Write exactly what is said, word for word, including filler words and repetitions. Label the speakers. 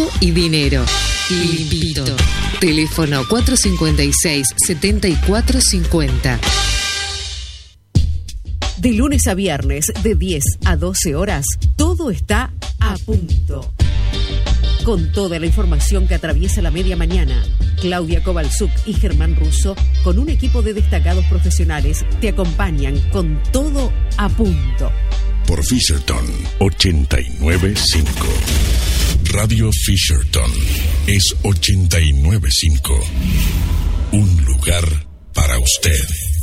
Speaker 1: y dinero. Limpito. Teléfono cuatro cinco seis, siete cuatro cinco cero.
Speaker 2: De lunes a viernes, de diez a doce horas, todo está a punto. Con toda la información que atraviesa la media mañana, Claudia Kovalchuk y Germán Russo, con un equipo de destacados profesionales, te acompañan con todo a punto.
Speaker 3: Por Fisherton ochenta y nueve punto cinco. Radio Fisherton es ochenta y nueve punto cinco. Un lugar para usted.